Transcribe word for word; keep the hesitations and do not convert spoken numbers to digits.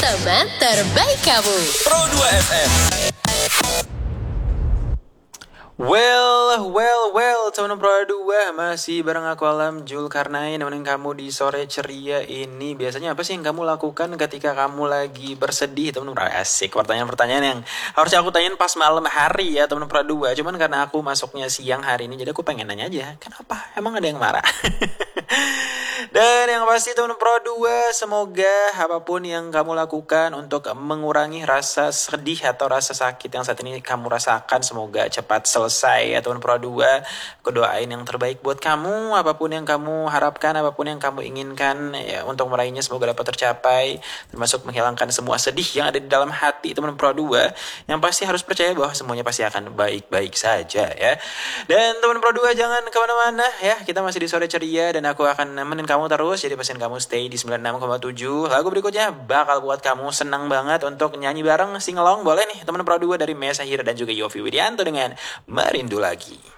Teman terbaik kamu. Pro dua F M. Well, well, well, teman Pro dua masih bareng aku Alam Julkarnain nemenin kamu di sore ceria ini. Biasanya apa sih yang kamu lakukan ketika kamu lagi bersedih, teman Pro? Asik, pertanyaan-pertanyaan yang harusnya aku tanyain pas malam hari ya, teman Pro dua. Cuman karena aku masuknya siang hari ini, jadi aku pengen nanya aja, kenapa? Emang ada yang marah? Dan yang pasti teman Pro dua, semoga apapun yang kamu lakukan untuk mengurangi rasa sedih atau rasa sakit yang saat ini kamu rasakan, semoga cepat selesai ya teman Pro dua. Aku doain yang terbaik buat kamu, apapun yang kamu harapkan, apapun yang kamu inginkan ya, untuk meraihnya semoga dapat tercapai, termasuk menghilangkan semua sedih yang ada di dalam hati teman Pro dua. Yang pasti harus percaya bahwa semuanya pasti akan baik-baik saja ya. Dan teman Pro dua jangan kemana-mana ya, kita masih di sore ceria dan aku akan nemenin kamu terus, jadi pasien kamu stay di sembilan puluh enam koma tujuh. Lagu berikutnya bakal buat kamu senang banget untuk nyanyi bareng, singelong boleh nih teman Pro dua dari Mesa Hira dan juga Yofi Widianto dengan Merindu Lagi.